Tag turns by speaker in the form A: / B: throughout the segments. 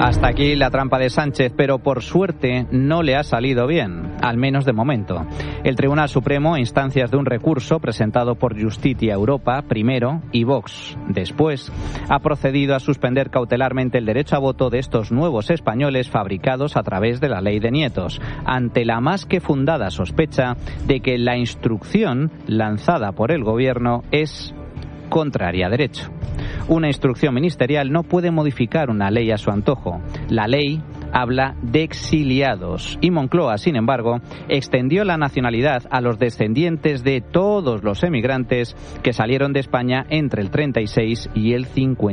A: Hasta aquí la trampa de Sánchez, pero por suerte no le ha salido bien, al menos de momento. El Tribunal Supremo, a instancias de un recurso presentado por Justitia Europa primero y Vox después, ha procedido a suspender cautelarmente el derecho a voto de estos nuevos españoles fabricados a través de la ley de nietos, ante la más que fundada sospecha de que la instrucción lanzada por el Gobierno es contraria a derecho. Una instrucción ministerial no puede modificar una ley a su antojo. La ley habla de exiliados y Moncloa, sin embargo, extendió la nacionalidad a los descendientes de todos los emigrantes que salieron de España entre el 36 y el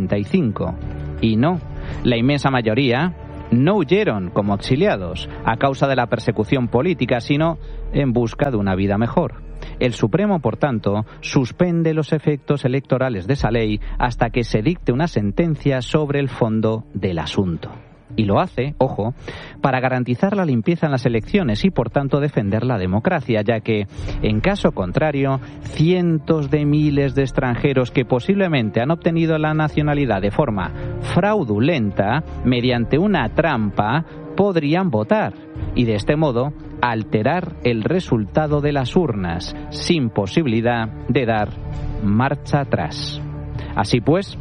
A: 55. Y no, la inmensa mayoría no huyeron como exiliados a causa de la persecución política, sino en busca de una vida mejor. El Supremo, por tanto, suspende los efectos electorales de esa ley hasta que se dicte una sentencia sobre el fondo del asunto. Y lo hace, ojo, para garantizar la limpieza en las elecciones y, por tanto, defender la democracia, ya que, en caso contrario, cientos de miles de extranjeros que posiblemente han obtenido la nacionalidad de forma fraudulenta, mediante una trampa, podrían votar y, de este modo, alterar el resultado de las urnas, sin posibilidad de dar marcha atrás. Así pues,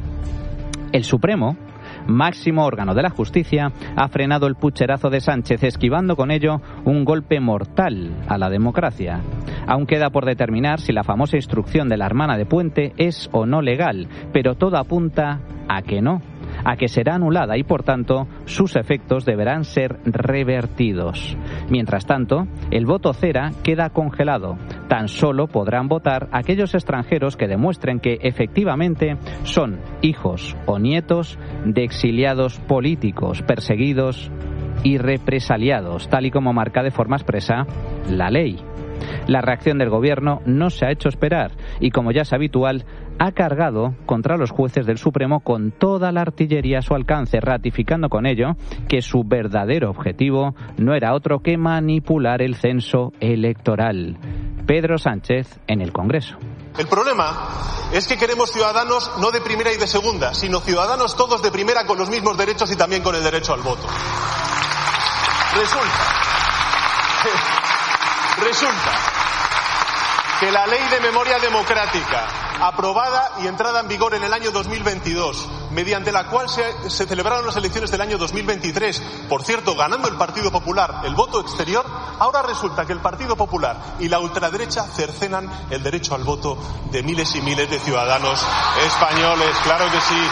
A: el Supremo, máximo órgano de la justicia, ha frenado el pucherazo de Sánchez, esquivando con ello un golpe mortal a la democracia. Aún queda por determinar si la famosa instrucción de la hermana de Puente es o no legal, pero todo apunta a que no, a que será anulada y, por tanto, sus efectos deberán ser revertidos. Mientras tanto, el voto cera queda congelado. Tan solo podrán votar aquellos extranjeros que demuestren que efectivamente son hijos o nietos de exiliados políticos, perseguidos y represaliados, tal y como marca de forma expresa la ley. La reacción del Gobierno no se ha hecho esperar y, como ya es habitual, ha cargado contra los jueces del Supremo con toda la artillería a su alcance, ratificando con ello que su verdadero objetivo no era otro que manipular el censo electoral. Pedro Sánchez en el Congreso.
B: El problema es que queremos ciudadanos no de primera y de segunda, sino ciudadanos todos de primera con los mismos derechos y también con el derecho al voto. Resulta que la Ley de Memoria Democrática, aprobada y entrada en vigor en el año 2022, mediante la cual se celebraron las elecciones del año 2023, por cierto, ganando el Partido Popular el voto exterior, ahora resulta que el Partido Popular y la ultraderecha cercenan el derecho al voto de miles y miles de ciudadanos españoles. Claro que sí.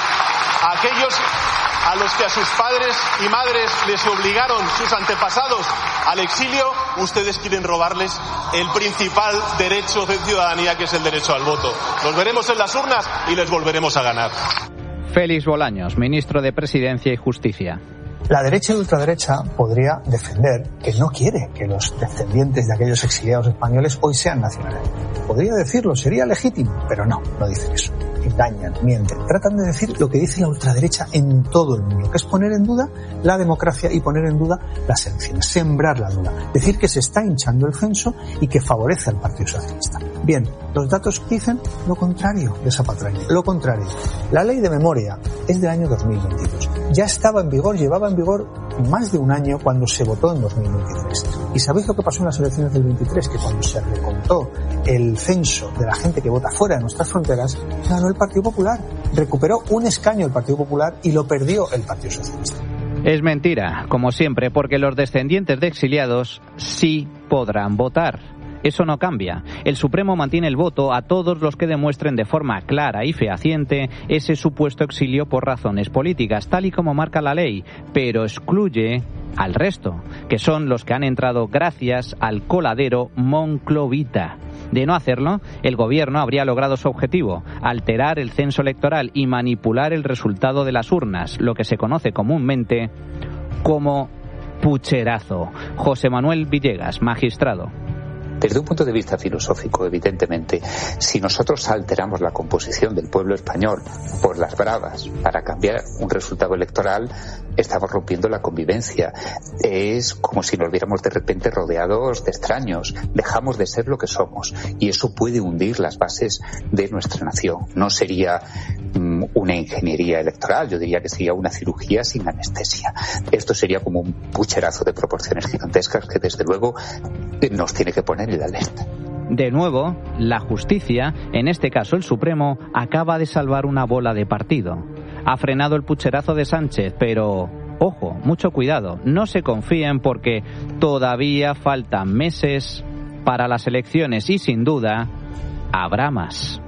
B: Aquellos a los que a sus padres y madres les obligaron sus antepasados al exilio, ustedes quieren robarles el principal derecho de ciudadanía, que es el derecho al voto. Los veremos en las urnas y les volveremos a ganar.
A: Félix Bolaños, ministro de Presidencia y Justicia.
C: La derecha y la ultraderecha podría defender que no quiere que los descendientes de aquellos exiliados españoles hoy sean nacionales. Podría decirlo, sería legítimo, pero no dicen eso. Engañan, mienten, tratan de decir lo que dice la ultraderecha en todo el mundo, que es poner en duda la democracia y poner en duda las elecciones, sembrar la duda, decir que se está hinchando el censo y que favorece al Partido Socialista. Bien, los datos dicen lo contrario de esa patraña, lo contrario. La ley de memoria es del año 2022, ya estaba en vigor, llevaba en vigor más de un año cuando se votó en 2023. ¿Y sabéis lo que pasó en las elecciones del 23? Que cuando se recontó el censo de la gente que vota fuera de nuestras fronteras, ganó el Partido Popular. Recuperó un escaño el Partido Popular y lo perdió el Partido Socialista.
A: Es mentira, como siempre, porque los descendientes de exiliados sí podrán votar. Eso no cambia. El Supremo mantiene el voto a todos los que demuestren de forma clara y fehaciente ese supuesto exilio por razones políticas, tal y como marca la ley, pero excluye al resto, que son los que han entrado gracias al coladero monclovita. De no hacerlo, el Gobierno habría logrado su objetivo, alterar el censo electoral y manipular el resultado de las urnas, lo que se conoce comúnmente como pucherazo. José Manuel Villegas, magistrado.
D: Desde un punto de vista filosófico, evidentemente, si nosotros alteramos la composición del pueblo español por las bravas para cambiar un resultado electoral, estamos rompiendo la convivencia. Es como si nos viéramos de repente rodeados de extraños. Dejamos de ser lo que somos y eso puede hundir las bases de nuestra nación. No sería una ingeniería electoral, yo diría que sería una cirugía sin anestesia. Esto sería como un pucherazo de proporciones gigantescas que desde luego nos tiene que poner en la alerta.
A: De nuevo, la justicia, en este caso el Supremo, acaba de salvar una bola de partido. Ha frenado el pucherazo de Sánchez, pero ojo, mucho cuidado, no se confíen porque todavía faltan meses para las elecciones y sin duda habrá más.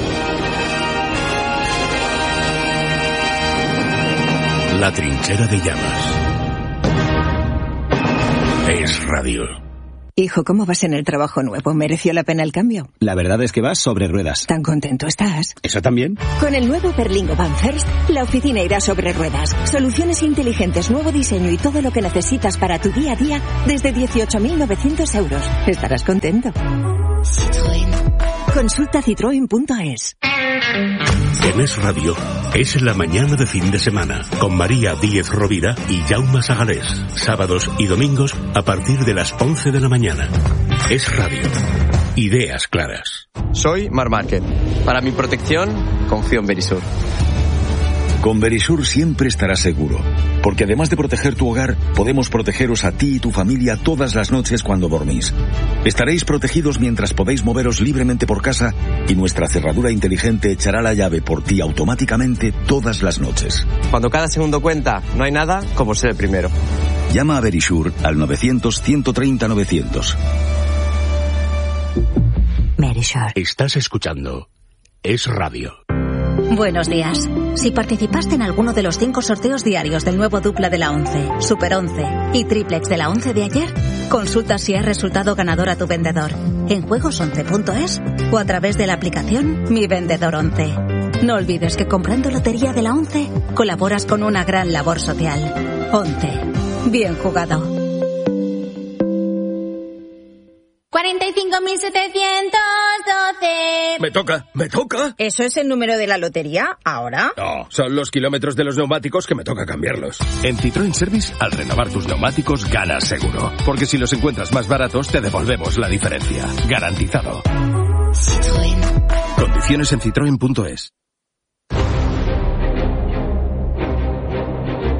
E: La trinchera de llamas. Es radio.
F: Hijo, ¿cómo vas en el trabajo nuevo? ¿Mereció la pena el cambio?
G: La verdad es que vas sobre ruedas.
F: ¿Tan contento estás?
G: ¿Eso también?
F: Con el nuevo Berlingo Van First, la oficina irá sobre ruedas. Soluciones inteligentes, nuevo diseño y todo lo que necesitas para tu día a día desde 18.900 euros. Estarás contento. Citroën. Consulta citroen.es.
E: En Es Radio es la mañana de fin de semana con María Díez Rovira y Jaume Sagalés. Sábados y domingos a partir de las 11 de la mañana. Es Radio. Ideas claras.
H: Soy Marc Márquez. Para mi protección, confío en Verisur.
I: Con Verisur siempre estarás seguro, porque además de proteger tu hogar, podemos protegeros a ti y tu familia todas las noches cuando dormís. Estaréis protegidos mientras podéis moveros libremente por casa y nuestra cerradura inteligente echará la llave por ti automáticamente todas las noches.
H: Cuando cada segundo cuenta, no hay nada como ser el primero.
I: Llama a Verisur al 900-130-900.
F: Verisur.
E: Estás escuchando Es Radio.
J: Buenos días. Si participaste en alguno de los 5 sorteos diarios del nuevo dupla de la 11, Super 11 y triplex de la 11 de ayer, consulta si has resultado ganador a tu vendedor en juegos11.es o a través de la aplicación Mi Vendedor 11. No olvides que comprando lotería de la 11 colaboras con una gran labor social. 11. Bien jugado.
K: 45.712.
L: Me toca.
K: ¿Eso es el número de la lotería ahora?
L: No, son los kilómetros de los neumáticos que me toca cambiarlos.
E: En Citroën Service, al renovar tus neumáticos, ganas seguro. Porque si los encuentras más baratos, te devolvemos la diferencia. Garantizado.
K: Citroën.
E: Condiciones en citroen.es.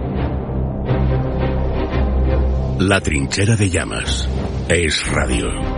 E: La trinchera de llamas. Es Radio.